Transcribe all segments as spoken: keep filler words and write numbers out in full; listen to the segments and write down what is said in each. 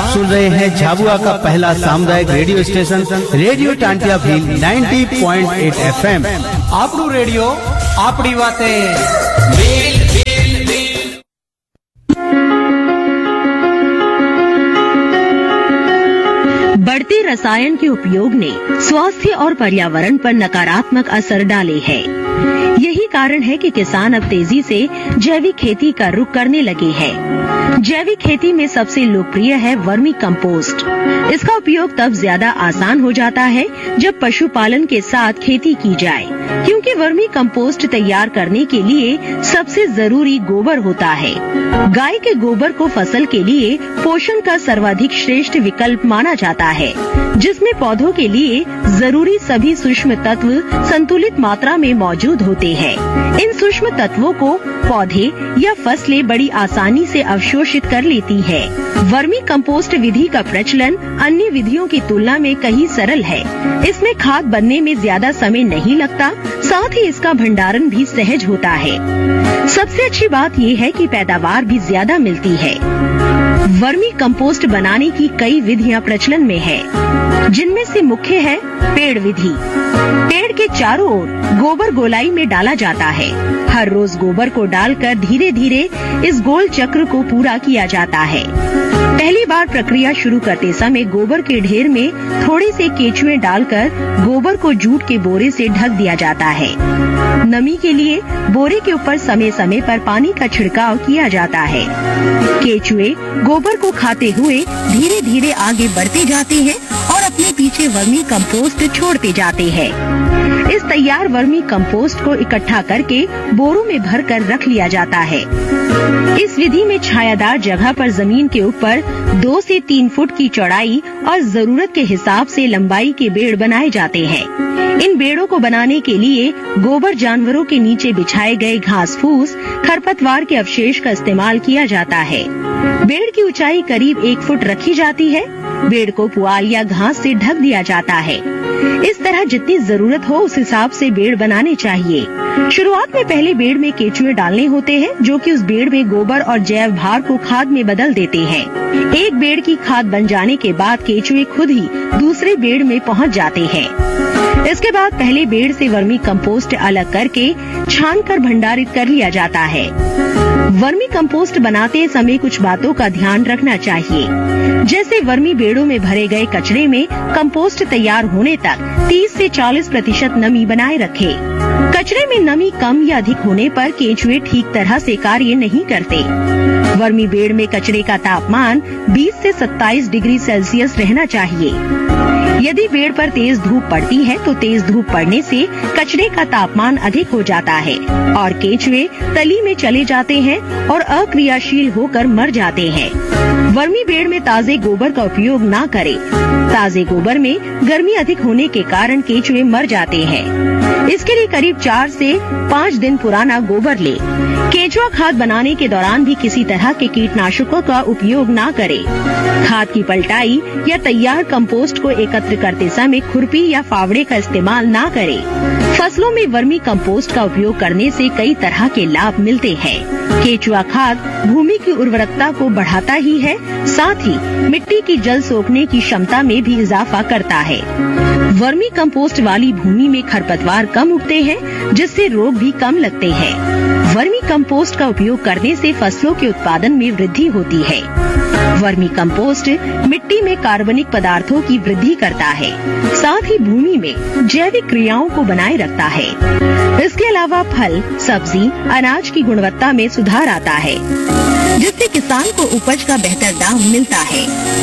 सुन रहे हैं झाबुआ का पहला सामुदायिक radio station radio Tantia Bhil नब्बे पॉइंट आठ एफएम। आपरू रेडियो आपड़ी बातें। बढ़ते रसायन के उपयोग ने स्वास्थ्य और पर्यावरण पर नकारात्मक असर डाले हैं। यही कारण है कि किसान अब तेजी से जैविक खेती का रुख करने लगे हैं। जैविक खेती में सबसे लोकप्रिय है वर्मी कंपोस्ट। इसका उपयोग तब ज्यादा आसान हो जाता है जब पशुपालन के साथ खेती की जाए, क्योंकि वर्मी कंपोस्ट तैयार करने के लिए सबसे जरूरी गोबर होता है। गाय के गोबर को फसल के लिए पोषण का सर्वाधिक श्रेष्ठ विकल्प माना जाता है, जिसमें पौधों के लिए जरूरी सभी सूक्ष्म तत्व संतुलित मात्रा में मौजूद होते हैं। इन सूक्ष्म तत्वों को पौधे या फसलें बड़ी आसानी से अवशोषित कर लेती है। वर्मी कंपोस्ट विधि का प्रचलन अन्य विधियों की तुलना में कहीं सरल है। इसमें खाद बनने में ज्यादा समय नहीं लगता, साथ ही इसका भंडारण भी सहज होता है। सबसे अच्छी बात ये है कि पैदावार भी ज्यादा मिलती है। वर्मी कंपोस्ट बनाने की कई विधियां प्रचलन में है, जिनमें से मुख्य है पेड़ विधि। पेड़ के चारों ओर गोबर गोलाई में डाला जाता है। हर रोज गोबर को डालकर धीरे धीरे इस गोल चक्र को पूरा किया जाता है। पहली बार प्रक्रिया शुरू करते समय गोबर के ढेर में थोड़े से केचुए डालकर गोबर को जूट के बोरे से ढक दिया जाता है। नमी के लिए बोरे के ऊपर समय समय पर पानी का छिड़काव किया जाता है। केचुए गोबर को खाते हुए धीरे धीरे आगे बढ़ते जाते हैं और अपने पीछे वर्मी कंपोस्ट छोड़ते जाते हैं। इस तैयार वर्मी कंपोस्ट को इकट्ठा करके बोरों में भरकर रख लिया जाता है। इस विधि में छायादार जगह पर जमीन के ऊपर दो से तीन फुट की चौड़ाई और जरूरत के हिसाब से लंबाई के बेड़ बनाए जाते हैं। इन बेड़ों को बनाने के लिए गोबर जानवरों के नीचे बिछाए गए घास फूस, खरपतवार के अवशेष का इस्तेमाल किया जाता है। बेड़ की ऊंचाई करीब एक फुट रखी जाती है। बेड़ को पुआल या घास से ढक दिया जाता है। इस तरह जितनी जरूरत हो उस हिसाब से बेड़ बनाने चाहिए। शुरुआत में पहले बेड़ में केचुए डालने होते हैं, जो कि उस बेड़ में गोबर और जैव भार को खाद में बदल देते हैं। एक बेड़ की खाद बन जाने के बाद केचुए खुद ही दूसरे बेड़ में पहुंच जाते हैं। इसके बाद पहले बेड़ से वर्मी कंपोस्ट अलग करके छान कर भंडारित कर लिया जाता है। वर्मी कंपोस्ट बनाते समय कुछ बातों का ध्यान रखना चाहिए, जैसे वर्मी बेड़ों में भरे गए कचरे में कंपोस्ट तैयार होने तक तीस से चालीस प्रतिशत नमी बनाए रखें। कचरे में नमी कम या अधिक होने पर केंचुए ठीक तरह से कार्य नहीं करते। वर्मी बेड़ में कचरे का तापमान बीस से सत्ताईस डिग्री सेल्सियस रहना चाहिए। यदि बेड़ पर तेज धूप पड़ती है तो तेज धूप पड़ने से कचरे का तापमान अधिक हो जाता है और केंचुए तली में चले जाते हैं और अक्रियाशील होकर मर जाते हैं। वर्मी बेड़ में ताजे गोबर का उपयोग न करें। ताजे गोबर में गर्मी अधिक होने के कारण केंचुए मर जाते हैं। इसके लिए करीब चार से पाँच दिन पुराना गोबर ले। केंचुआ खाद बनाने के दौरान भी किसी तरह के कीटनाशकों का उपयोग न करें। खाद की पलटाई या तैयार कंपोस्ट को एकत्र करते समय खुरपी या फावड़े का इस्तेमाल न करें। फसलों में वर्मी कंपोस्ट का उपयोग करने से कई तरह के लाभ मिलते हैं। केंचुआ खाद भूमि की उर्वरकता को बढ़ाता ही है, साथ ही मिट्टी की जल सोखने की क्षमता में भी इजाफा करता है। वर्मी कंपोस्ट वाली भूमि में खरपतवार कम उगते हैं, जिससे रोग भी कम लगते हैं। वर्मी कंपोस्ट का उपयोग करने से फसलों के उत्पादन में वृद्धि होती है। वर्मी कंपोस्ट मिट्टी में कार्बनिक पदार्थों की वृद्धि करता है, साथ ही भूमि में जैविक क्रियाओं को बनाए रखता है। इसके अलावा फल, सब्जी, अनाज की गुणवत्ता में सुधार आता है, जिससे किसान को उपज का बेहतर दाम मिलता है।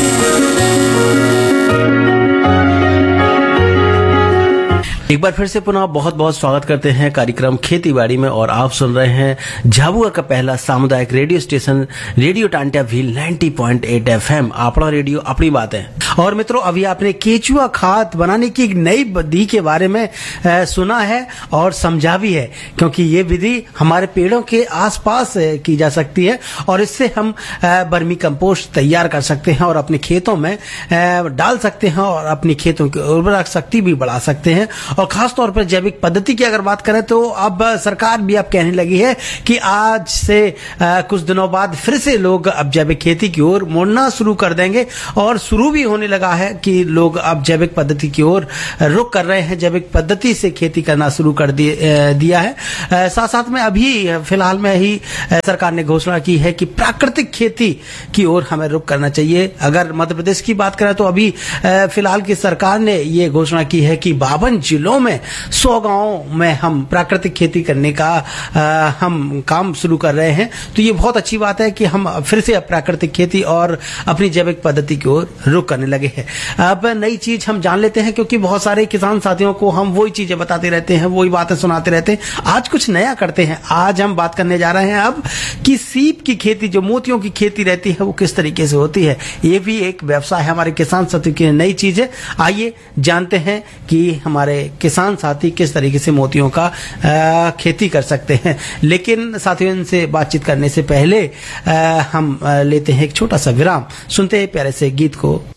एक बार फिर से पुनः बहुत बहुत स्वागत करते हैं कार्यक्रम खेती बाड़ी में, और आप सुन रहे हैं झाबुआ का पहला सामुदायिक radio station radio Tantia Bhil नब्बे पॉइंट आठ एफएम। आपड़ा रेडियो अपनी बात है। और मित्रों, अभी आपने केंचुआ खाद बनाने की एक नई विधि के बारे में आ, सुना है और समझा भी है, क्योंकि ये विधि हमारे पेड़ों के आसपास की जा सकती है और इससे हम वर्मी कंपोस्ट तैयार कर सकते हैं और अपने खेतों में आ, डाल सकते हैं और अपनी खेतों की उर्वरक शक्ति भी बढ़ा सकते हैं और खास तौर पर जैविक पद्धति की अगर बात करें तो अब सरकार भी अब कहने लगी है कि आज से आ, कुछ दिनों बाद फिर से लोग अब जैविक खेती की ओर मुड़ना शुरू कर देंगे और शुरू भी होने लगा है कि लोग अब जैविक पद्धति की ओर रुख कर रहे हैं, जैविक पद्धति से खेती करना शुरू कर दिया है। साथ साथ में अभी फिलहाल में ही सरकार ने घोषणा की है कि प्राकृतिक खेती की ओर हमें रुख करना चाहिए। अगर मध्य प्रदेश की बात करें तो अभी फिलहाल की सरकार ने ये घोषणा की है कि बावन जिलों में सौ गांवों में हम प्राकृतिक खेती करने का आ, हम काम शुरू कर रहे हैं। तो ये बहुत अच्छी बात है कि हम फिर से प्राकृतिक खेती और अपनी जैविक पद्धति की ओर रुख करने लगे हैं। अब नई चीज हम जान लेते हैं, क्योंकि बहुत सारे किसान साथियों को हम वही चीजें बताते रहते हैं, वही बातें सुनाते रहते हैं। आज कुछ नया करते हैं। आज हम बात करने जा रहे हैं अब कि सीप की खेती, जो मोतियों की खेती रहती है, वो किस तरीके से होती है। ये भी एक व्यवसाय है हमारे किसान साथियों की नई चीज है। आइए जानते हैं कि हमारे किसान साथी किस तरीके से मोतियों का आ, खेती कर सकते हैं। लेकिन साथियों, इनसे बातचीत करने से पहले आ, हम आ, लेते हैं एक छोटा सा विराम, सुनते हैं प्यारे से गीत को।